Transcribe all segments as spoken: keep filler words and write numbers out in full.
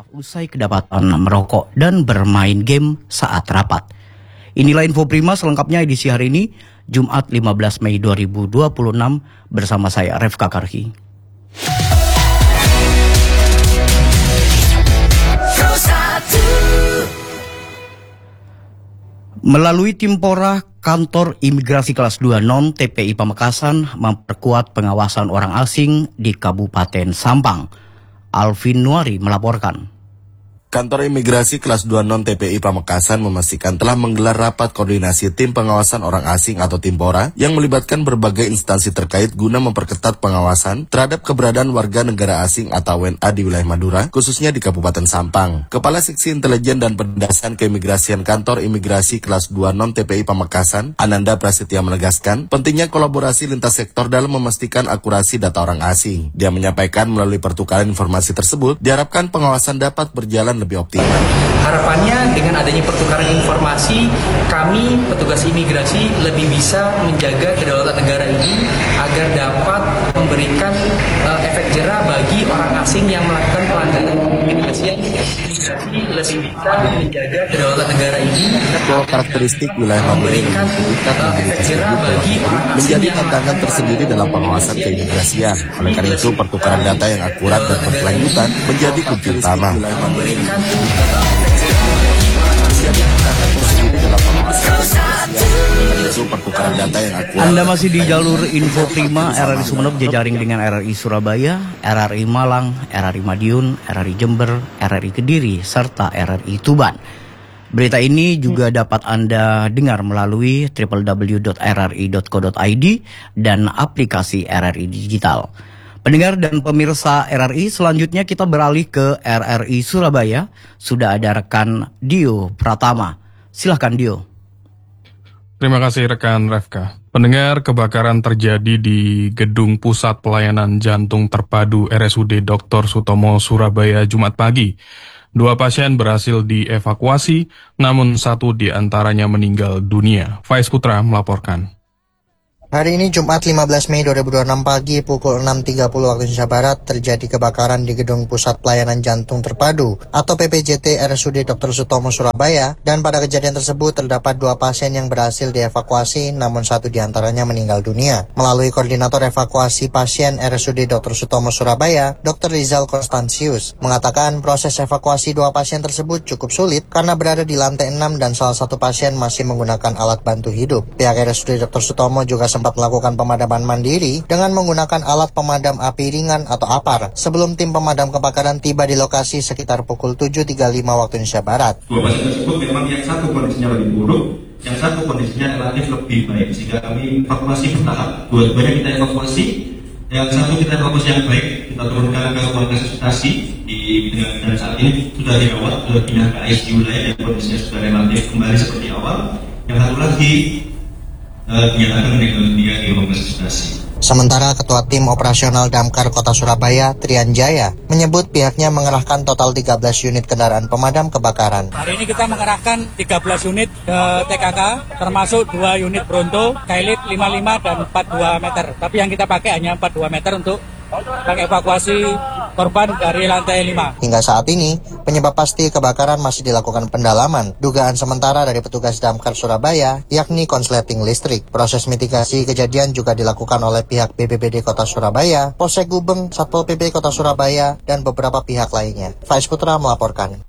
maaf usai kedapatan merokok dan bermain game saat rapat. Inilah info Prima selengkapnya edisi hari ini, Jumat lima belas Mei dua ribu dua puluh enam, bersama saya Refka Karhi. Melalui Timpora, kantor imigrasi kelas dua non T P I Pamekasan memperkuat pengawasan orang asing di Kabupaten Sampang. Alvin Nuari melaporkan. Kantor imigrasi kelas dua non T P I Pamekasan memastikan telah menggelar rapat koordinasi tim pengawasan orang asing atau Timpora yang melibatkan berbagai instansi terkait guna memperketat pengawasan terhadap keberadaan warga negara asing atau W N A di wilayah Madura, khususnya di Kabupaten Sampang. Kepala Seksi Intelijen dan Penindasan Keimigrasian Kantor Imigrasi kelas dua non T P I Pamekasan, Ananda Prasetya menegaskan pentingnya kolaborasi lintas sektor dalam memastikan akurasi data orang asing. Dia menyampaikan melalui pertukaran informasi tersebut, diharapkan pengawasan dapat berjalan lebih optimal. Harapannya dengan adanya pertukaran informasi, kami petugas imigrasi lebih bisa menjaga kedaulatan negara ini agar dapat memberikan uh, efek jerah bagi orang asing yang melakukan pelanggaran imigrasi. Imigrasi lebih bisa menjaga kedaulatan negara ini. Karakteristik wilayah Madura yang membutuhkan imigrasi menjadi tantangan tersendiri dalam pengawasan keimigrasian. Oleh karena itu, pertukaran data yang akurat dan berkelanjutan menjadi kunci utama. Anda masih di jalur Info Prima R R I Sumeneb jejaring dengan R R I Surabaya, R R I Malang, R R I Madiun, R R I Jember, R R I Kediri, serta R R I Tuban. Berita ini juga dapat Anda dengar melalui w w w dot r r i dot co dot i d dan aplikasi R R I Digital. Pendengar dan pemirsa R R I, selanjutnya kita beralih ke R R I Surabaya. Sudah ada rekan Dio Pratama. Silahkan Dio. Terima kasih rekan Refka. Pendengar, kebakaran terjadi di Gedung Pusat Pelayanan Jantung Terpadu R S U D Doktor Sutomo Surabaya Jumat pagi. Dua pasien berhasil dievakuasi, namun satu di antaranya meninggal dunia. Faiz Putra melaporkan. Hari ini Jumat lima belas Mei dua ribu dua puluh enam pagi pukul enam tiga puluh waktu Indonesia Barat terjadi kebakaran di Gedung Pusat Pelayanan Jantung Terpadu atau P P J T R S U D Doktor Sutomo Surabaya, dan pada kejadian tersebut terdapat dua pasien yang berhasil dievakuasi, namun satu diantaranya meninggal dunia. Melalui koordinator evakuasi pasien R S U D Doktor Sutomo Surabaya, Doktor Rizal Konstansius mengatakan proses evakuasi dua pasien tersebut cukup sulit karena berada di lantai enam dan salah satu pasien masih menggunakan alat bantu hidup. Pihak R S U D Doktor Sutomo juga sempat melakukan pemadaman mandiri dengan menggunakan alat pemadam api ringan atau A P A R sebelum tim pemadam kebakaran tiba di lokasi sekitar pukul tujuh tiga puluh lima waktu Indonesia Barat. Dua pasien tersebut memang yang satu kondisinya lebih buruk, yang satu kondisinya relatif lebih baik, sehingga kami evakuasi bertahap. Dua-duanya kita evakuasi, yang satu kita evakuasi yang baik, kita turunkan ke ruang resusitasi di dengan dan saat ini sudah dirawat, sudah pindah ke I C U lain dan kondisinya sudah relatif kembali seperti awal. Yang satu lagi dinyatakan meninggal dunia di ruang resusitasi. Sementara Ketua Tim Operasional Damkar Kota Surabaya, Trian Jaya, menyebut pihaknya mengerahkan total tiga belas unit kendaraan pemadam kebakaran. Hari ini kita mengerahkan tiga belas unit ke T K K, termasuk dua unit Bronto, Kailit lima puluh lima dan empat puluh dua meter. Tapi yang kita pakai hanya empat puluh dua meter untuk mengevakuasi korban dari lantai lima. Hingga saat ini, penyebab pasti kebakaran masih dilakukan pendalaman. Dugaan sementara dari petugas Damkar Surabaya, yakni konsleting listrik. Proses mitigasi kejadian juga dilakukan oleh pihak B P B D Kota Surabaya, Polsek Gubeng, Satpol P P Kota Surabaya, dan beberapa pihak lainnya. Faiz Putra melaporkan.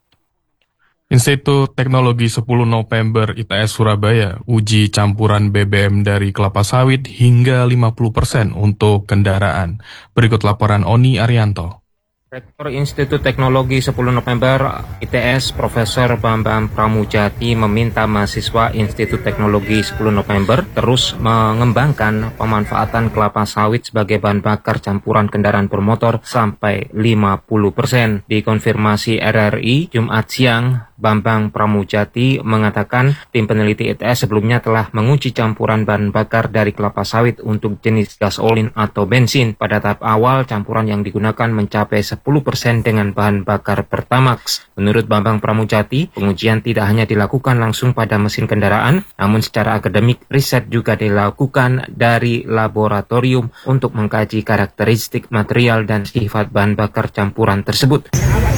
Institut Teknologi sepuluh November I T S Surabaya uji campuran B B M dari kelapa sawit hingga lima puluh persen untuk kendaraan. Berikut laporan Oni Arianto. Rektor Institut Teknologi sepuluh November I T S Profesor Bambang Pramujati meminta mahasiswa Institut Teknologi sepuluh November terus mengembangkan pemanfaatan kelapa sawit sebagai bahan bakar campuran kendaraan bermotor sampai lima puluh persen. Dikonfirmasi R R I Jumat siang, Bambang Pramujati mengatakan tim peneliti I T S sebelumnya telah menguji campuran bahan bakar dari kelapa sawit untuk jenis gasolin atau bensin. Pada tahap awal, campuran yang digunakan mencapai sepuluh persen dengan bahan bakar Pertamax. Menurut Bambang Pramujati, pengujian tidak hanya dilakukan langsung pada mesin kendaraan, namun secara akademik riset juga dilakukan dari laboratorium untuk mengkaji karakteristik material dan sifat bahan bakar campuran tersebut.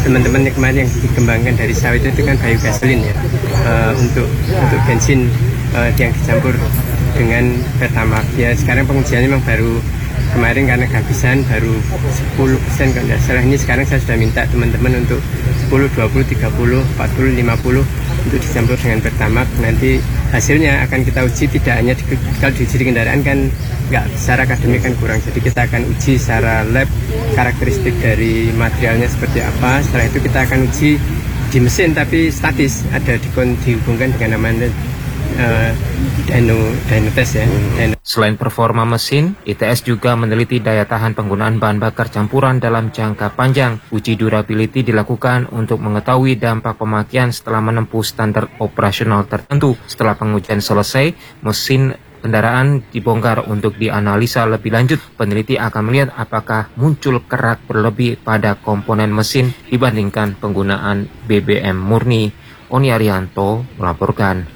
teman-teman kemarin yang dikembangkan dari sawit itu kan biogasolin ya, uh, untuk untuk bensin uh, yang dicampur dengan Pertamax. Ya sekarang pengujiannya memang baru kemarin karena kehabisan baru sepuluh persen kalau tidak salah. Ini sekarang saya sudah minta teman-teman untuk sepuluh, dua puluh, tiga puluh, empat puluh, lima puluh untuk dicampur dengan Pertamax. Nanti hasilnya akan kita uji, tidak hanya di, kalau diuji di kendaraan kan nggak secara akademik kan kurang. Jadi kita akan uji secara lab karakteristik dari materialnya seperti apa. Setelah itu kita akan uji di mesin tapi statis, ada dihubungkan dengan namanya Uh, dyno, dyno test ya. Dyno. Selain performa mesin, I T S juga meneliti daya tahan penggunaan bahan bakar campuran dalam jangka panjang. Uji durability dilakukan untuk mengetahui dampak pemakaian setelah menempuh standar operasional tertentu. Setelah pengujian selesai, mesin kendaraan dibongkar untuk dianalisa lebih lanjut. Peneliti akan melihat apakah muncul kerak berlebih pada komponen mesin dibandingkan penggunaan B B M murni. Oni Arianto melaporkan.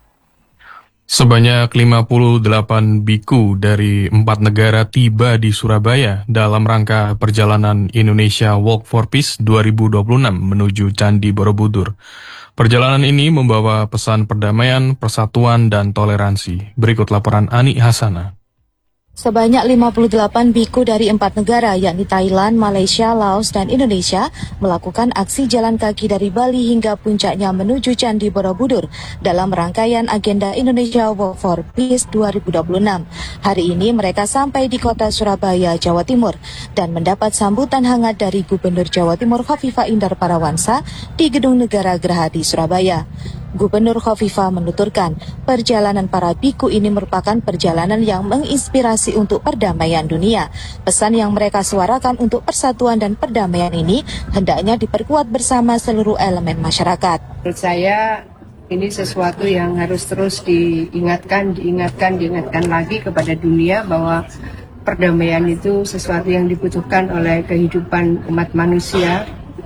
Sebanyak lima puluh delapan biku dari empat negara tiba di Surabaya dalam rangka perjalanan Indonesia Walk for Peace dua ribu dua puluh enam menuju Candi Borobudur. Perjalanan ini membawa pesan perdamaian, persatuan, dan toleransi. Berikut laporan Ani Hasana. Sebanyak lima puluh delapan biku dari empat negara yakni Thailand, Malaysia, Laos, dan Indonesia melakukan aksi jalan kaki dari Bali hingga puncaknya menuju Candi Borobudur dalam rangkaian agenda Indonesia Walk for Peace dua ribu dua puluh enam. Hari ini mereka sampai di kota Surabaya, Jawa Timur dan mendapat sambutan hangat dari Gubernur Jawa Timur Khofifah Indar Parawansa di Gedung Negara Gerahadi Surabaya. Gubernur Khofifah menuturkan, perjalanan para biku ini merupakan perjalanan yang menginspirasi untuk perdamaian dunia. Pesan yang mereka suarakan untuk persatuan dan perdamaian ini hendaknya diperkuat bersama seluruh elemen masyarakat. Menurut saya ini sesuatu yang harus terus diingatkan, diingatkan, diingatkan lagi kepada dunia bahwa perdamaian itu sesuatu yang dibutuhkan oleh kehidupan umat manusia,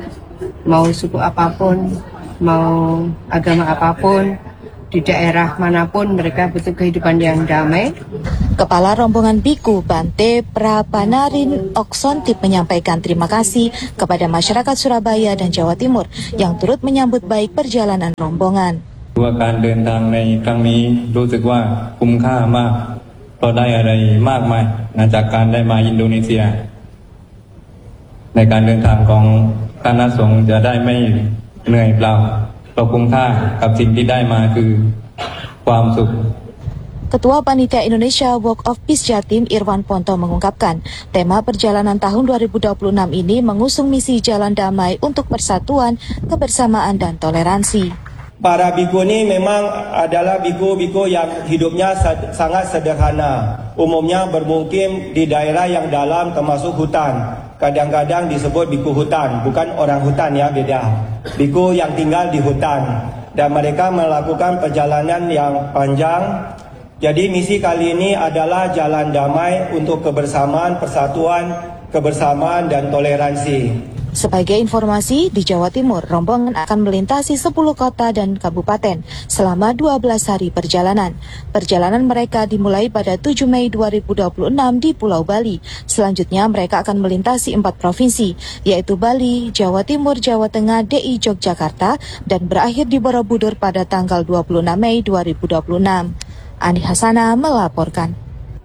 mau suku apapun, mau agama apapun, di daerah manapun mereka butuh kehidupan yang damai. Kepala rombongan biku Bante Prapanarin Oksontip menyampaikan terima kasih kepada masyarakat Surabaya dan Jawa Timur yang turut menyambut baik perjalanan rombongan. การเดินทางในครั้งนี้รู้สึกว่าคุ้มค่ามากเพราะได้อะไรมากมายจากการได้มาอินโดนีเซียในการเดินทางของคณะสงฆ์จะได้ไม่เหนื่อยเปล่าเราคุ้มค่ากับสิ่งที่ได้มาคือความสุข Ketua Panitia Indonesia Walk of Peace Jatim Irwan Ponto mengungkapkan, tema perjalanan tahun dua ribu dua puluh enam ini mengusung misi jalan damai untuk persatuan, kebersamaan, dan toleransi. Para biku ini memang adalah biku-biku yang hidupnya sangat sederhana. Umumnya bermukim di daerah yang dalam termasuk hutan. Kadang-kadang disebut biku hutan, bukan orang hutan ya, beda. Biku yang tinggal di hutan. Dan mereka melakukan perjalanan yang panjang. Jadi misi kali ini adalah jalan damai untuk kebersamaan, persatuan, kebersamaan, dan toleransi. Sebagai informasi, di Jawa Timur, rombongan akan melintasi sepuluh kota dan kabupaten selama dua belas hari perjalanan. Perjalanan mereka dimulai pada tujuh Mei dua ribu dua puluh enam di Pulau Bali. Selanjutnya mereka akan melintasi empat provinsi, yaitu Bali, Jawa Timur, Jawa Tengah, D I Yogyakarta, dan berakhir di Borobudur pada tanggal dua puluh enam Mei dua ribu dua puluh enam. Ani Hasana melaporkan.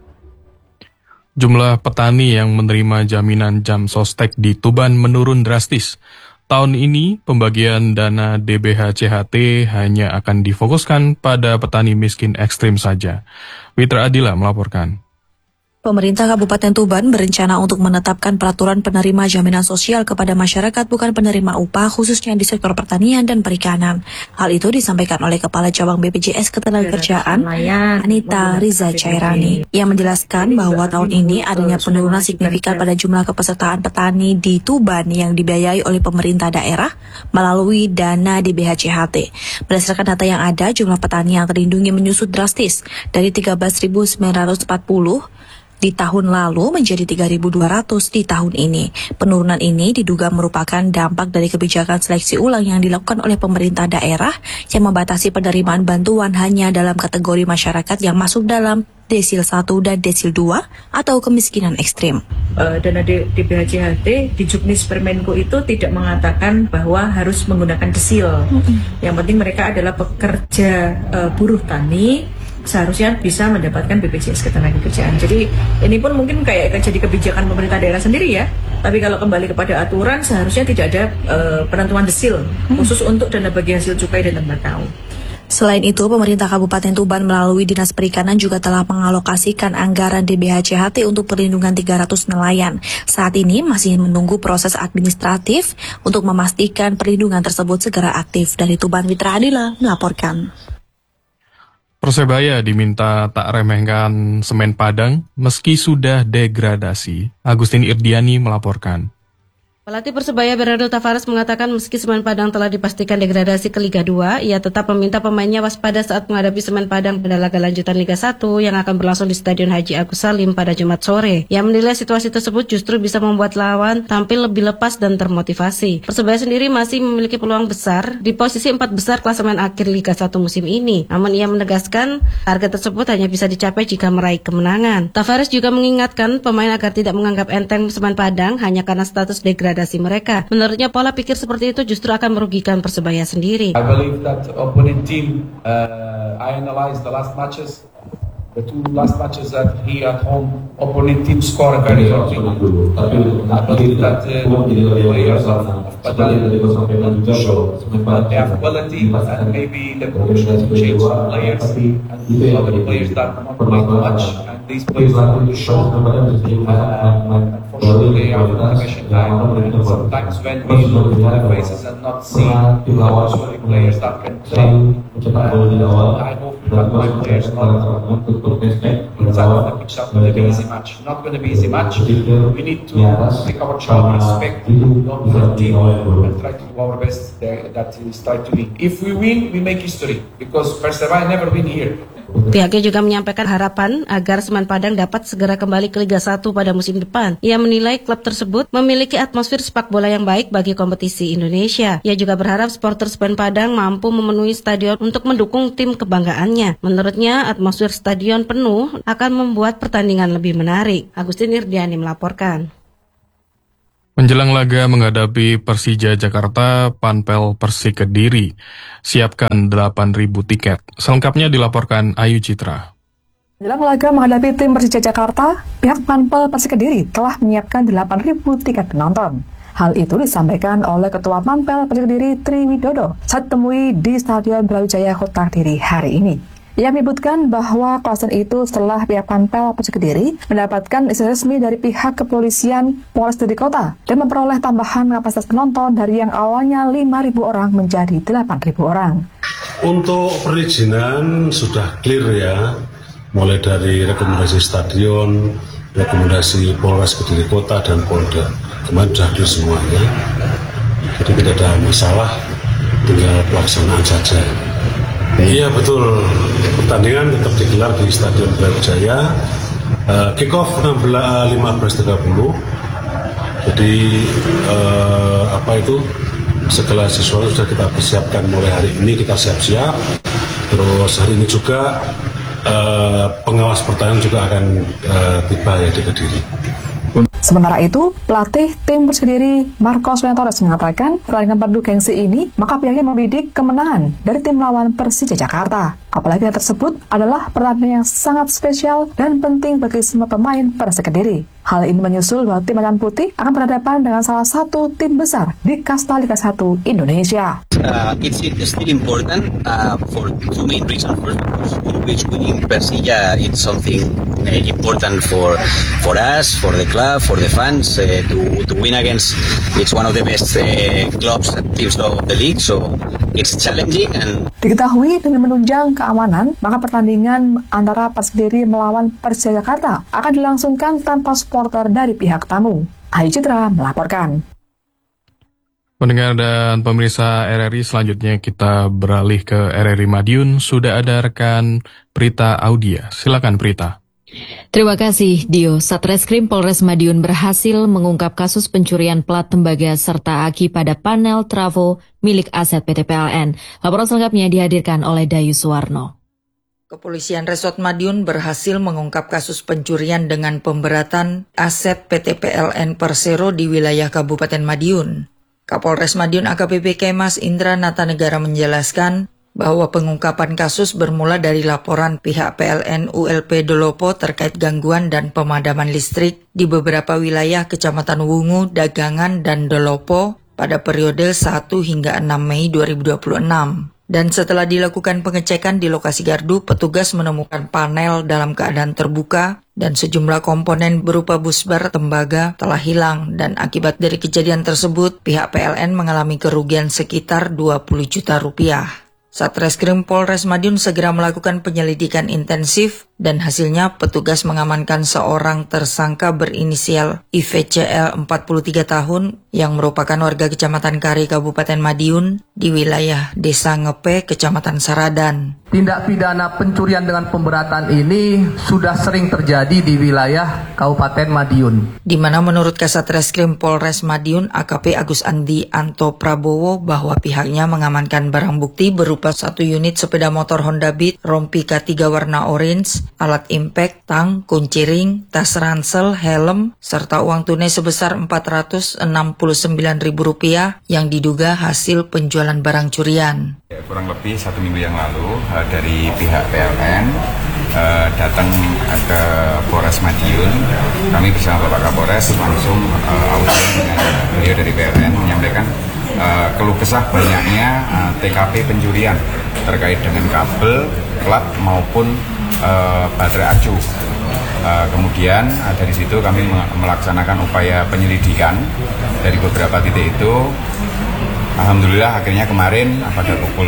Jumlah petani yang menerima jaminan jam sostek di Tuban menurun drastis. Tahun ini, pembagian dana D B H C H T hanya akan difokuskan pada petani miskin ekstrim saja. Witra Adila melaporkan. Pemerintah Kabupaten Tuban berencana untuk menetapkan peraturan penerima jaminan sosial kepada masyarakat bukan penerima upah khususnya di sektor pertanian dan perikanan. Hal itu disampaikan oleh Kepala Cabang B P J S Ketenagakerjaan Anita Riza Cairani yang menjelaskan bahwa tahun ini adanya penurunan signifikan pada jumlah kepesertaan petani di Tuban yang dibiayai oleh pemerintah daerah melalui dana D B H C H T. Berdasarkan data yang ada, jumlah petani yang terlindungi menyusut drastis dari tiga belas ribu sembilan ratus empat puluh di tahun lalu menjadi tiga ribu dua ratus di tahun ini. Penurunan ini diduga merupakan dampak dari kebijakan seleksi ulang yang dilakukan oleh pemerintah daerah yang membatasi penerimaan bantuan hanya dalam kategori masyarakat yang masuk dalam desil satu dan desil dua atau kemiskinan ekstrim. Uh, dana D B H C H T di Juknis Permenko itu tidak mengatakan bahwa harus menggunakan desil. Mm-hmm. Yang penting mereka adalah pekerja uh, buruh tani, seharusnya bisa mendapatkan B P J S Ketenagakerjaan. Jadi ini pun mungkin kayak jadi kebijakan pemerintah daerah sendiri ya. Tapi kalau kembali kepada aturan seharusnya tidak ada uh, penentuan desil hmm. khusus untuk dana bagi hasil cukai dan tembakau. Selain itu, pemerintah Kabupaten Tuban melalui Dinas Perikanan juga telah mengalokasikan anggaran D B H C H T untuk perlindungan tiga ratus nelayan. Saat ini masih menunggu proses administratif untuk memastikan perlindungan tersebut segera aktif. Dari Tuban, Mitra Adila melaporkan. Persebaya diminta tak remehkan semen Padang meski sudah degradasi. Agustin Irdiani melaporkan. Pelatih Persebaya Bernardo Tavares mengatakan meski Semen Padang telah dipastikan degradasi ke Liga dua, ia tetap meminta pemainnya waspada saat menghadapi Semen Padang pada laga lanjutan Liga satu yang akan berlangsung di Stadion Haji Agus Salim pada Jumat sore. Ia menilai situasi tersebut justru bisa membuat lawan tampil lebih lepas dan termotivasi. Persebaya sendiri masih memiliki peluang besar di posisi empat besar klasemen akhir Liga satu musim ini. Namun ia menegaskan target tersebut hanya bisa dicapai jika meraih kemenangan. Tavares juga mengingatkan pemain agar tidak menganggap enteng Semen Padang hanya karena status degradasi mereka. Menurutnya pola pikir seperti itu justru akan merugikan Persebaya sendiri. I believe that opponent team, uh, I analyzed the last matches, the two last matches that he at home, opponent team score very early. I believe that uh, the players of Padang to show that they have quality and maybe the coach has to change some players and a lot of players that not play much and these players are going to show. Uh, Unfortunately, they are motivation time, and sometimes when we look at the faces and not see actually players that can play, uh, I hope that my players not inside of the pitch. Not going to be easy match. Not going to be easy match. We need to take our job, respect, don't hurt team, and try to do our best there, that is try to win. If we win, we make history because Persebaya never win here. Pihaknya juga menyampaikan harapan agar Semen Padang dapat segera kembali ke Liga satu pada musim depan. Ia menilai klub tersebut memiliki atmosfer sepak bola yang baik bagi kompetisi Indonesia. Ia juga berharap supporter Semen Padang mampu memenuhi stadion untuk mendukung tim kebanggaannya. Menurutnya, atmosfer stadion penuh akan membuat pertandingan lebih menarik. Agustin Irdiani melaporkan. Menjelang laga menghadapi Persija Jakarta, Panpel Persik Kediri siapkan delapan ribu tiket. Selengkapnya dilaporkan Ayu Citra. Menjelang laga menghadapi tim Persija Jakarta, pihak Panpel Persik Kediri telah menyiapkan delapan ribu tiket penonton. Hal itu disampaikan oleh Ketua Panpel Persik Kediri Tri Widodo saat temui di Stadion Brawijaya Kota Kediri hari ini. Ia menyebutkan bahwa kawasan itu setelah pihak Panpel Persik Kediri mendapatkan izin resmi dari pihak kepolisian Polres Kediri Kota dan memperoleh tambahan kapasitas penonton dari yang awalnya lima ribu orang menjadi delapan ribu orang. Untuk perizinan sudah clear ya, mulai dari rekomendasi stadion, rekomendasi Polres Kediri Kota dan Polda. Kemarin sudah clear semuanya, jadi tidak ada masalah, tinggal pelaksanaan saja. Iya betul, pertandingan tetap digelar di Stadion Brawijaya, uh, kick off lima belas tiga puluh, jadi uh, apa itu segala sesuatu sudah kita persiapkan mulai hari ini, kita siap-siap. Terus hari ini juga uh, pengawas pertandingan juga akan uh, tiba ya di Kediri. Sementara itu, pelatih tim Persik Kediri Marcos Torres mengatakan pertandingan padu gengsi ini maka pihaknya membidik kemenangan dari tim lawan Persija Jakarta. Apalagi hal tersebut adalah pertandingan yang sangat spesial dan penting bagi semua pemain Persik Kediri. Hal ini menyusul bahwa tim Macan Putih akan berhadapan dengan salah satu tim besar di kasta Liga satu Indonesia. Uh, it's, it's still important uh, for two main reasons. First, which winning Persija, it's something uh, important for for us, for the club, for the fans uh, to to win against. It's one of the best uh, clubs and teams of the league, so it's challenging. And diketahui dengan menunjang keamanan, maka pertandingan antara Persik Kediri melawan Persija Jakarta akan dilangsungkan tanpa supporter dari pihak tamu. Ayu Citra melaporkan. Pendengar dan pemirsa R R I, selanjutnya kita beralih ke R R I Madiun. Sudah ada rekan Prita Audia. Silakan Prita. Terima kasih, Dio. Satreskrim Polres Madiun berhasil mengungkap kasus pencurian plat tembaga serta aki pada panel trafo milik aset P T P L N. Laporan selengkapnya dihadirkan oleh Dayu Suwarno. Kepolisian Resort Madiun berhasil mengungkap kasus pencurian dengan pemberatan aset P T P L N Persero di wilayah Kabupaten Madiun. Kapolres Madiun A K P P Kemas Indra Natanegara menjelaskan bahwa pengungkapan kasus bermula dari laporan pihak P L N U L P Dolopo terkait gangguan dan pemadaman listrik di beberapa wilayah Kecamatan Wungu, Dagangan, dan Dolopo pada periode satu hingga enam Mei dua ribu dua puluh enam. Dan setelah dilakukan pengecekan di lokasi gardu, petugas menemukan panel dalam keadaan terbuka dan sejumlah komponen berupa busbar tembaga telah hilang, dan akibat dari kejadian tersebut, pihak P L N mengalami kerugian sekitar dua puluh juta rupiah. Satreskrim Polres Madiun segera melakukan penyelidikan intensif dan hasilnya petugas mengamankan seorang tersangka berinisial I V C L empat puluh tiga tahun yang merupakan warga Kecamatan Kari Kabupaten Madiun di wilayah Desa Ngepe, Kecamatan Saradan. Tindak pidana pencurian dengan pemberatan ini sudah sering terjadi di wilayah Kabupaten Madiun. Di mana menurut Kasatreskrim Polres Madiun A K P Agus Andi Anto Prabowo bahwa pihaknya mengamankan barang bukti berupa satu unit sepeda motor Honda Beat, rompi K tiga warna orange, alat impact, tang, kunci ring, tas ransel, helm, serta uang tunai sebesar empat ratus enam puluh sembilan ribu rupiah yang diduga hasil penjualan barang curian. Kurang lebih satu minggu yang lalu dari pihak P L N uh, datang ke Polres Madiun. Kami bersama Bapak Kapolres langsung uh, audiens dengan beliau dari P L N menyampaikan uh, keluh kesah banyaknya uh, T K P pencurian terkait dengan kabel, plat maupun uh, baterai acu. Uh, kemudian uh, dari situ kami melaksanakan upaya penyelidikan dari beberapa titik itu. Alhamdulillah akhirnya kemarin pada pukul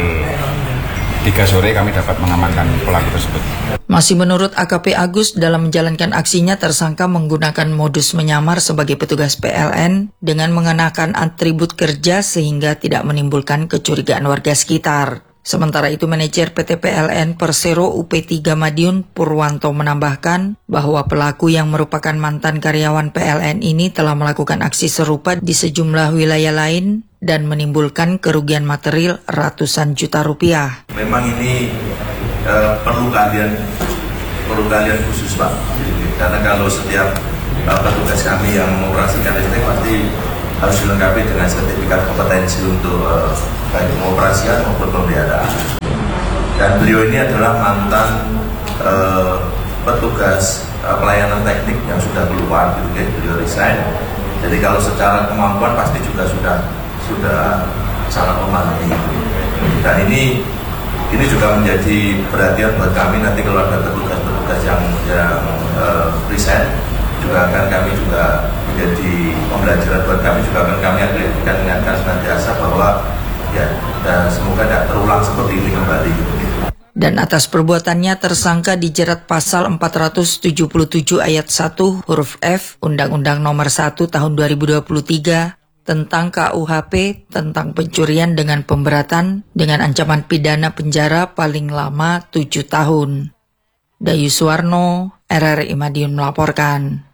tiga sore kami dapat mengamankan pelaku tersebut. Masih menurut A K P Agus, dalam menjalankan aksinya tersangka menggunakan modus menyamar sebagai petugas P L N dengan mengenakan atribut kerja sehingga tidak menimbulkan kecurigaan warga sekitar. Sementara itu manajer P T P L N Persero U P tiga Madiun Purwanto menambahkan bahwa pelaku yang merupakan mantan karyawan P L N ini telah melakukan aksi serupa di sejumlah wilayah lain dan menimbulkan kerugian material ratusan juta rupiah. Memang ini uh, perlu kalian perlu kalian khusus Pak, karena kalau setiap uh, petugas kami yang mengoperasikan listrik pasti harus dilengkapi dengan sertifikat kompetensi untuk uh, baik pengoperasian maupun pemeliharaan. Dan beliau ini adalah mantan uh, petugas uh, pelayanan teknik yang sudah keluar, gitu, ya, beliau resign. Jadi kalau secara kemampuan pasti juga sudah sudah sangat memadai. Dan ini ini juga menjadi perhatian buat kami nanti kalau ada petugas-petugas yang yang uh, resign, juga akan kami juga menjadi pembelajaran buat kami, juga akan kami akan ingatkan senantiasa bahwa ya, dan semoga tidak terulang seperti ini kembali. Dan atas perbuatannya tersangka dijerat pasal empat ratus tujuh puluh tujuh ayat satu huruf F Undang-Undang Nomor satu Tahun dua ribu dua puluh tiga tentang K U H P tentang pencurian dengan pemberatan dengan ancaman pidana penjara paling lama tujuh tahun. Dayu Suwarno, R R I Madiun melaporkan.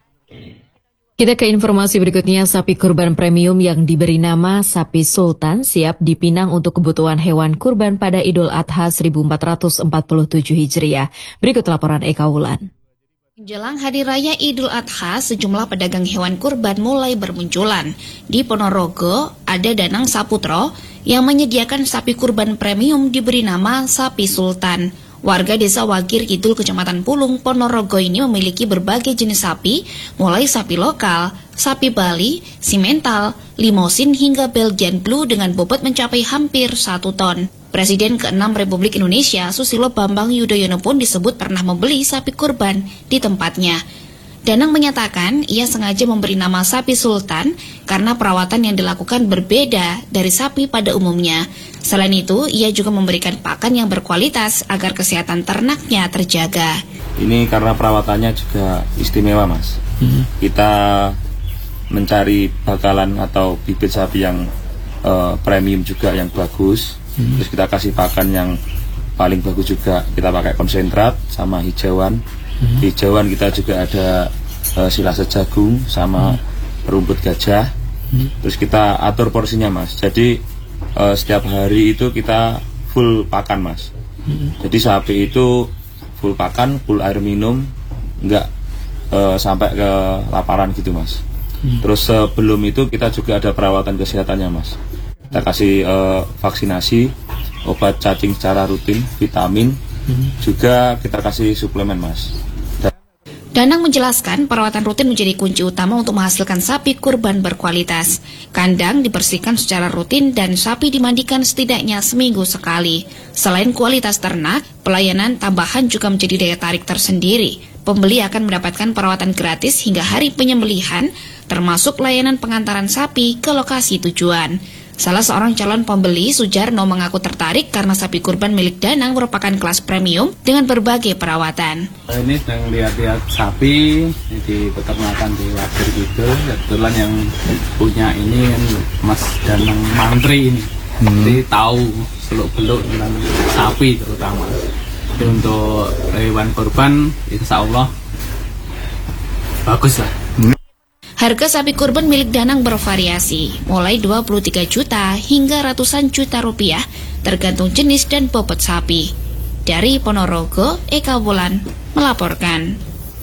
Kita ke informasi berikutnya. Sapi kurban premium yang diberi nama sapi Sultan siap dipinang untuk kebutuhan hewan kurban pada Idul Adha seribu empat ratus empat puluh tujuh Hijriah. Berikut laporan Eka Wulan. Menjelang Hari Raya Idul Adha, sejumlah pedagang hewan kurban mulai bermunculan. Di Ponorogo, ada Danang Saputro yang menyediakan sapi kurban premium diberi nama sapi Sultan. Warga desa Wagir Kidul, Kecamatan Pulung, Ponorogo ini memiliki berbagai jenis sapi, mulai sapi lokal, sapi Bali, simental, limosin hingga Belgian Blue dengan bobot mencapai hampir satu ton. Presiden keenam Republik Indonesia, Susilo Bambang Yudhoyono pun disebut pernah membeli sapi kurban di tempatnya. Danang menyatakan ia sengaja memberi nama sapi Sultan karena perawatan yang dilakukan berbeda dari sapi pada umumnya. Selain itu, ia juga memberikan pakan yang berkualitas agar kesehatan ternaknya terjaga. Ini karena perawatannya juga istimewa, Mas. Hmm. Kita mencari bakalan atau bibit sapi yang uh, premium juga yang bagus. Hmm. Terus kita kasih pakan yang paling bagus juga. Kita pakai konsentrat sama hijauan. Hmm. Di jauhan kita juga ada uh, silase jagung sama hmm. rumput gajah. Hmm. Terus kita atur porsinya Mas. Jadi uh, setiap hari itu kita full pakan Mas. Hmm. Jadi sapi itu full pakan, full air minum, nggak uh, sampai ke laparan gitu Mas. Hmm. Terus sebelum itu kita juga ada perawatan kesehatannya Mas. Kita kasih uh, vaksinasi, obat cacing secara rutin, vitamin, hmm. juga kita kasih suplemen Mas. Dan Danang menjelaskan perawatan rutin menjadi kunci utama untuk menghasilkan sapi kurban berkualitas. Kandang dibersihkan secara rutin dan sapi dimandikan setidaknya seminggu sekali. Selain kualitas ternak, pelayanan tambahan juga menjadi daya tarik tersendiri. Pembeli akan mendapatkan perawatan gratis hingga hari penyembelihan, termasuk layanan pengantaran sapi ke lokasi tujuan. Salah seorang calon pembeli, Sujarno, mengaku tertarik karena sapi kurban milik Danang merupakan kelas premium dengan berbagai perawatan. Ini sedang lihat-lihat sapi di peternakan di Wadir gitu. Kebetulan yang punya ini kan Mas Danang Mantri ini. Hmm. Jadi tahu seluk-beluk tentang sapi terutama. Jadi untuk hewan kurban, insya Allah bagus lah. Harga sapi kurban milik Danang bervariasi, mulai dua puluh tiga juta hingga ratusan juta rupiah, tergantung jenis dan bobot sapi. Dari Ponorogo, Eka Wulan melaporkan.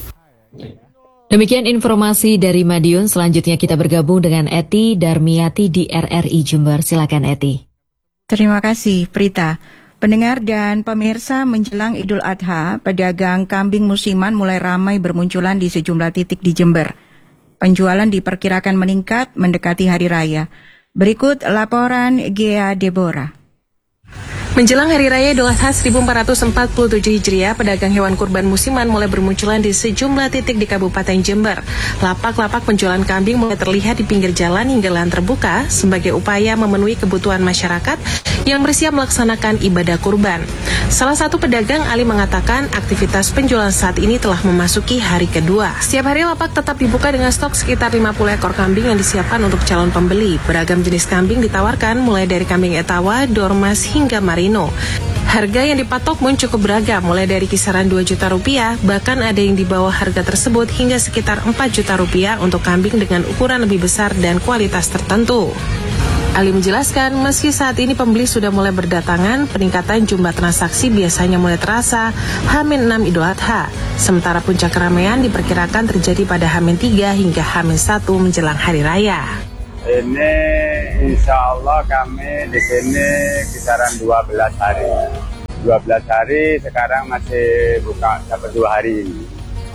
Demikian informasi dari Madiun. Selanjutnya kita bergabung dengan Eti Darmiati di R R I Jember. Silakan Eti. Terima kasih Prita. Pendengar dan pemirsa, menjelang Idul Adha, pedagang kambing musiman mulai ramai bermunculan di sejumlah titik di Jember. Penjualan diperkirakan meningkat mendekati Hari Raya. Berikut laporan Gea Deborah. Menjelang Hari Raya Idul Adha seribu empat ratus empat puluh tujuh Hijriah, pedagang hewan kurban musiman mulai bermunculan di sejumlah titik di Kabupaten Jember. Lapak-lapak penjualan kambing mulai terlihat di pinggir jalan hingga lahan terbuka sebagai upaya memenuhi kebutuhan masyarakat yang bersiap melaksanakan ibadah kurban. Salah satu pedagang, Ali, mengatakan aktivitas penjualan saat ini telah memasuki hari kedua. Setiap hari lapak tetap dibuka dengan stok sekitar lima puluh ekor kambing yang disiapkan untuk calon pembeli. Beragam jenis kambing ditawarkan mulai dari kambing etawa, dormas hingga marino. Harga yang dipatok pun cukup beragam, mulai dari kisaran dua juta rupiah, bahkan ada yang di bawah harga tersebut hingga sekitar empat juta rupiah untuk kambing dengan ukuran lebih besar dan kualitas tertentu. Ali menjelaskan, meski saat ini pembeli sudah mulai berdatangan, peningkatan jumlah transaksi biasanya mulai terasa H minus enam Idul Adha, sementara puncak keramaian diperkirakan terjadi pada H minus tiga hingga H minus satu menjelang Hari Raya. Ini insya Allah kami di sini kisaran dua belas hari. dua belas hari sekarang masih buka sampai dua hari ini.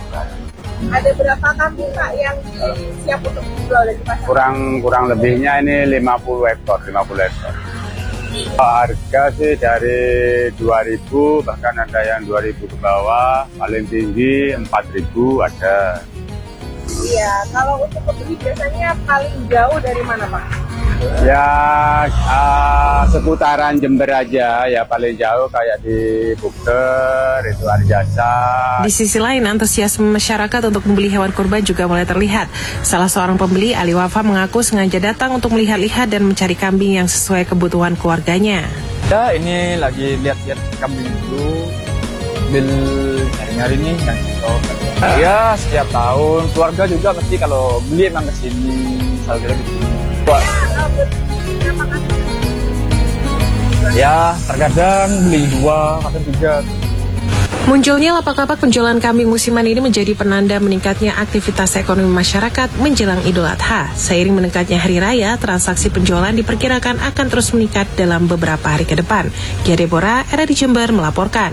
Ada berapa kambing Pak yang siap untuk dijual di pasar? Kurang kurang lebihnya ini lima puluh ekor, lima puluh ekor. Harga sih dari dua ribu, bahkan ada yang dua ribu ke bawah, paling tinggi empat ribu ada. Iya, kalau untuk pembeli biasanya paling jauh dari mana Pak? Ya uh, seputaran Jember aja, ya paling jauh kayak di Bukter, itu Arjasa. Di sisi lain, antusiasme masyarakat untuk membeli hewan kurban juga mulai terlihat. Salah seorang pembeli, Ali Wafa, mengaku sengaja datang untuk melihat-lihat dan mencari kambing yang sesuai kebutuhan keluarganya. Ya, ini lagi lihat-lihat kambing dulu, bil nyari-nyari nih yang cocok. Ya, setiap tahun keluarga juga pasti kalau beli emang kesini, selalu kita kesini. Ya, terkadang beli dua, kadang tiga. Munculnya lapak-lapak penjualan kambing musiman ini menjadi penanda meningkatnya aktivitas ekonomi masyarakat menjelang Idul Adha. Seiring meningkatnya Hari Raya, transaksi penjualan diperkirakan akan terus meningkat dalam beberapa hari ke depan. Gia Deborah, R R I Jember melaporkan.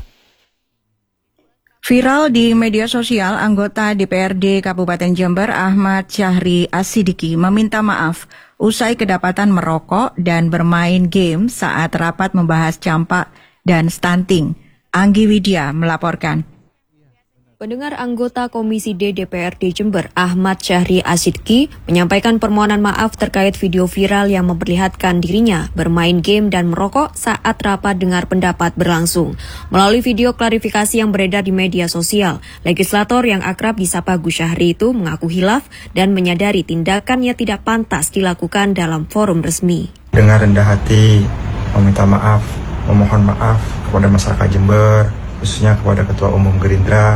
Viral di media sosial, anggota D P R D Kabupaten Jember Ahmad Syahri Asidiki meminta maaf usai kedapatan merokok dan bermain game saat rapat membahas campak dan stunting. Anggi Widya melaporkan. Pendengar, anggota Komisi D D P R D Jember Ahmad Syahri Asidiki menyampaikan permohonan maaf terkait video viral yang memperlihatkan dirinya bermain game dan merokok saat rapat dengar pendapat berlangsung. Melalui video klarifikasi yang beredar di media sosial, legislator yang akrab disapa Gus Syahri itu mengaku hilaf dan menyadari tindakannya tidak pantas dilakukan dalam forum resmi. Dengan rendah hati meminta maaf, memohon maaf kepada masyarakat Jember, khususnya kepada Ketua Umum Gerindra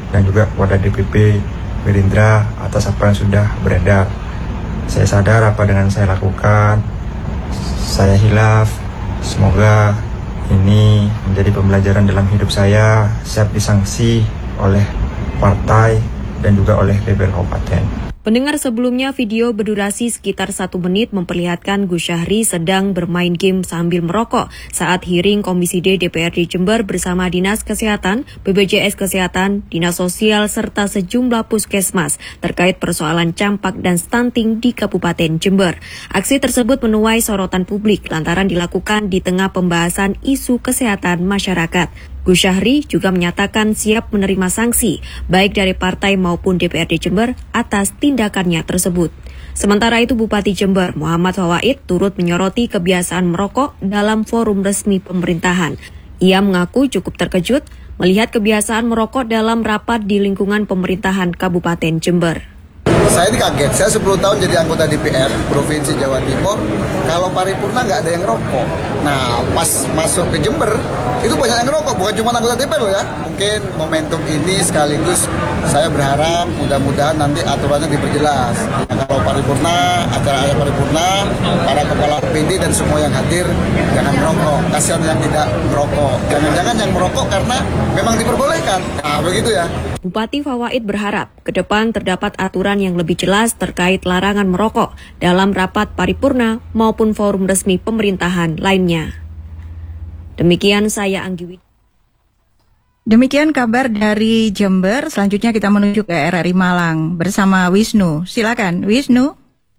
dan juga kepada D P P Gerindra atas apa yang sudah beredar. Saya sadar apa yang saya lakukan, saya hilaf. Semoga ini menjadi pembelajaran dalam hidup saya, siap disanksi oleh partai dan juga oleh D P R Kabupaten. Pendengar, sebelumnya video berdurasi sekitar satu menit memperlihatkan Gus Syahri sedang bermain game sambil merokok saat hearing Komisi D D P R D Jember bersama Dinas Kesehatan, B P J S Kesehatan, Dinas Sosial, serta sejumlah puskesmas terkait persoalan campak dan stunting di Kabupaten Jember. Aksi tersebut menuai sorotan publik lantaran dilakukan di tengah pembahasan isu kesehatan masyarakat. Gus Syahri juga menyatakan siap menerima sanksi, baik dari partai maupun D P R D Jember atas tindakannya tersebut. Sementara itu Bupati Jember, Muhammad Fawaid, turut menyoroti kebiasaan merokok dalam forum resmi pemerintahan. Ia mengaku cukup terkejut melihat kebiasaan merokok dalam rapat di lingkungan pemerintahan Kabupaten Jember. Saya ini kaget, saya sepuluh tahun jadi anggota D P R Provinsi Jawa Timur, kalau paripurna nggak ada yang rokok. Nah, pas masuk ke Jember, itu banyak yang rokok, bukan cuma anggota D P R loh ya. Mungkin momentum ini sekaligus saya berharap mudah-mudahan nanti aturannya diperjelas. Nah, kalau paripurna, acara-acara paripurna, para kepala P D dan semua yang hadir, jangan merokok. Kasihan yang tidak merokok. Jangan-jangan yang merokok karena memang diperbolehkan. Nah, begitu ya. Bupati Fawaid berharap ke depan terdapat aturan yang lebih jelas terkait larangan merokok dalam rapat paripurna maupun forum resmi pemerintahan lainnya. Demikian saya Anggi. Demikian kabar dari Jember. Selanjutnya kita menuju ke R R I Malang bersama Wisnu. Silakan Wisnu.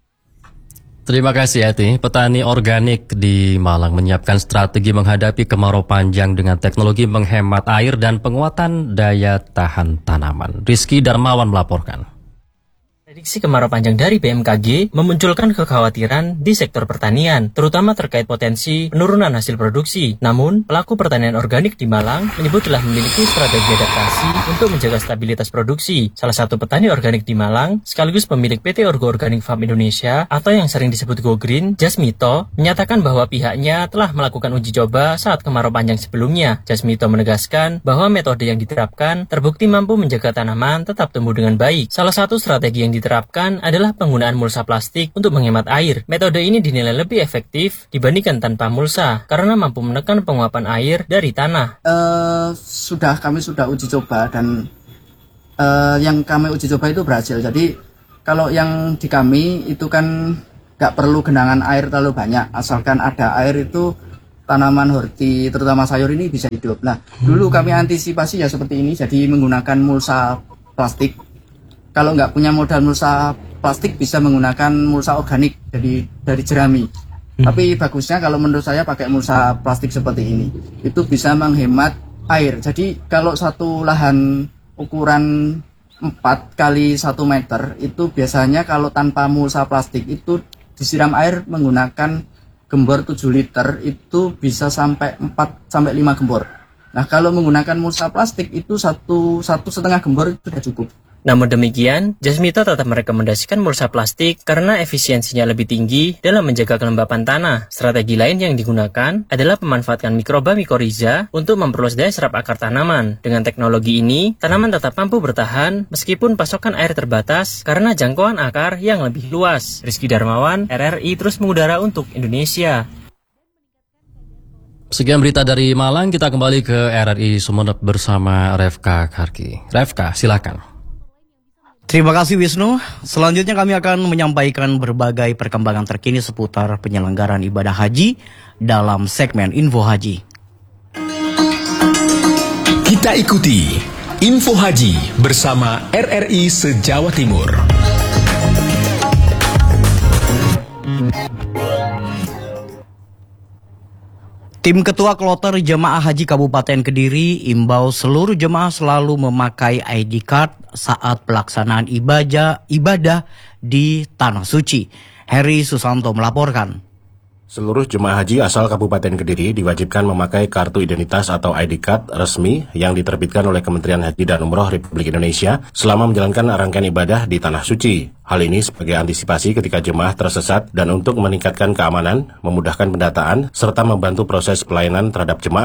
Terima kasih Ati. Petani organik di Malang menyiapkan strategi menghadapi kemarau panjang dengan teknologi menghemat air dan penguatan daya tahan tanaman. Rizky Darmawan melaporkan. Prediksi kemarau panjang dari B M K G memunculkan kekhawatiran di sektor pertanian, terutama terkait potensi penurunan hasil produksi. Namun, pelaku pertanian organik di Malang menyebut telah memiliki strategi adaptasi untuk menjaga stabilitas produksi. Salah satu petani organik di Malang, sekaligus pemilik P T Orgo Organic Farm Indonesia atau yang sering disebut Go Green, Jasmito, menyatakan bahwa pihaknya telah melakukan uji coba saat kemarau panjang sebelumnya. Jasmito menegaskan bahwa metode yang diterapkan terbukti mampu menjaga tanaman tetap tumbuh dengan baik. Salah satu strategi yang diterapkan adalah penggunaan mulsa plastik untuk menghemat air. Metode ini dinilai lebih efektif dibandingkan tanpa mulsa karena mampu menekan penguapan air dari tanah. Uh, sudah kami sudah uji coba dan uh, yang kami uji coba itu berhasil. Jadi kalau yang di kami itu kan nggak perlu genangan air terlalu banyak, asalkan ada air itu tanaman horti terutama sayur ini bisa hidup. Nah dulu kami antisipasi ya seperti ini, jadi menggunakan mulsa plastik. Kalau nggak punya modal mulsa plastik bisa menggunakan mulsa organik dari dari jerami. Hmm. Tapi bagusnya kalau menurut saya pakai mulsa plastik seperti ini. Itu bisa menghemat air. Jadi kalau satu lahan ukuran empat kali satu meter itu biasanya kalau tanpa mulsa plastik itu disiram air menggunakan gembor tujuh liter itu bisa sampai empat sampai lima gembor. Nah kalau menggunakan mulsa plastik itu satu satu setengah gembor itu sudah cukup. Namun demikian, Jasmito tetap merekomendasikan mulsa plastik karena efisiensinya lebih tinggi dalam menjaga kelembapan tanah. Strategi lain yang digunakan adalah memanfaatkan mikroba mikoriza untuk memperluas daya serap akar tanaman. Dengan teknologi ini, tanaman tetap mampu bertahan meskipun pasokan air terbatas karena jangkauan akar yang lebih luas. Rizky Darmawan, R R I terus mengudara untuk Indonesia. Sekian berita dari Malang, kita kembali ke R R I Sumeneb bersama Refka Karki. Refka, silakan. Terima kasih Wisnu. Selanjutnya kami akan menyampaikan berbagai perkembangan terkini seputar penyelenggaraan ibadah haji dalam segmen Info Haji. Kita ikuti Info Haji bersama R R I se-Jawa Timur. Tim Ketua Kloter Jemaah Haji Kabupaten Kediri imbau seluruh jemaah selalu memakai I D card saat pelaksanaan ibadah ibadah di Tanah Suci. Heri Susanto melaporkan. Seluruh jemaah haji asal Kabupaten Kediri diwajibkan memakai kartu identitas atau I D card resmi yang diterbitkan oleh Kementerian Haji dan Umroh Republik Indonesia selama menjalankan rangkaian ibadah di Tanah Suci. Hal ini sebagai antisipasi ketika jemaah tersesat dan untuk meningkatkan keamanan, memudahkan pendataan, serta membantu proses pelayanan terhadap jemaah.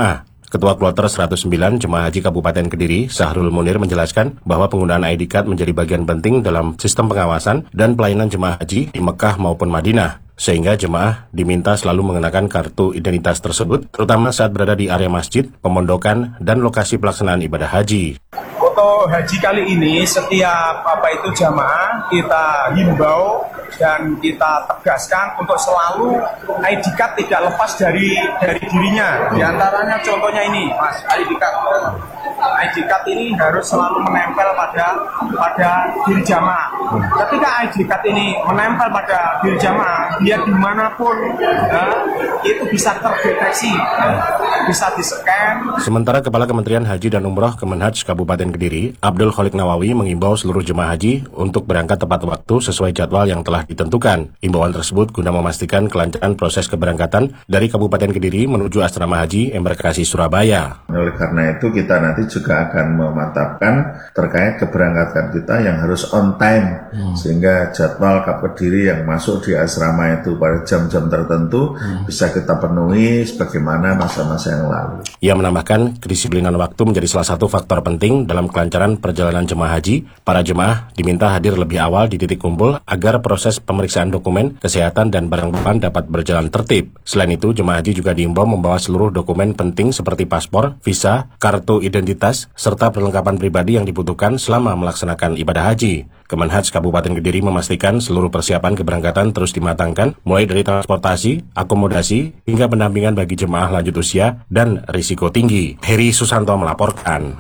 Ketua Kloter seratus sembilan Jemaah Haji Kabupaten Kediri, Sahrul Munir menjelaskan bahwa penggunaan I D card menjadi bagian penting dalam sistem pengawasan dan pelayanan jemaah haji di Mekah maupun Madinah, sehingga jemaah diminta selalu mengenakan kartu identitas tersebut, terutama saat berada di area masjid, pemondokan, dan lokasi pelaksanaan ibadah haji. Untuk haji kali ini, setiap apa itu jamaah kita himbau dan kita tegaskan untuk selalu I D card tidak lepas dari dari dirinya. Di antaranya contohnya ini, Mas, I D card. I D card ini harus selalu menempel pada pada diri jamaah. Ketika I D card ini menempel pada diri jamaah, dia dimanapun ya, itu bisa terdeteksi, bisa di-scan. Sementara Kepala Kementerian Haji dan Umroh Kemenhaj Kabupaten Kediri, Abdul Kholik Nawawi, mengimbau seluruh jemaah haji untuk berangkat tepat waktu sesuai jadwal yang telah ditentukan. Imbauan tersebut guna memastikan kelancaran proses keberangkatan dari Kabupaten Kediri menuju Asrama Haji Embarkasi Surabaya. Oleh karena itu kita nanti juga akan memantapkan terkait keberangkatan kita yang harus on time, hmm. sehingga jadwal K Kediri yang masuk di asrama itu pada jam-jam tertentu hmm. bisa kita penuhi sebagaimana masa-masa yang lalu. Ia menambahkan kedisiplinan waktu menjadi salah satu faktor penting dalam kelancaran perjalanan jemaah haji. Para jemaah diminta hadir lebih awal di titik kumpul agar proses pemeriksaan dokumen, kesehatan, dan barang bawaan dapat berjalan tertib. Selain itu, jemaah haji juga diimbau membawa seluruh dokumen penting seperti paspor, visa, kartu identitas, serta perlengkapan pribadi yang dibutuhkan selama melaksanakan ibadah haji. Kemenhaj Kabupaten Kediri memastikan seluruh persiapan keberangkatan terus dimatangkan, mulai dari transportasi, akomodasi, hingga pendampingan bagi jemaah lanjut usia dan risiko tinggi. Heri Susanto melaporkan.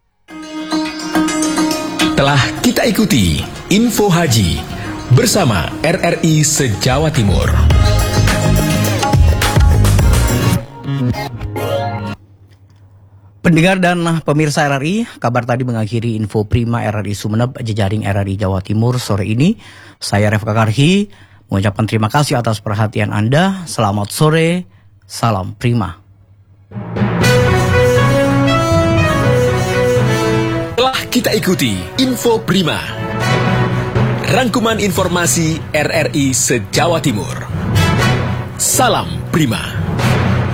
Telah kita ikuti Info Haji bersama R R I se-Jawa Timur. Pendengar dan pemirsa R R I, kabar tadi mengakhiri Info Prima R R I Sumeneb, jejaring R R I Jawa Timur sore ini. Saya Refka Karhi mengucapkan terima kasih atas perhatian Anda. Selamat sore, salam Prima. Telah kita ikuti Info Prima, rangkuman informasi R R I se-Jawa Timur. Salam Prima.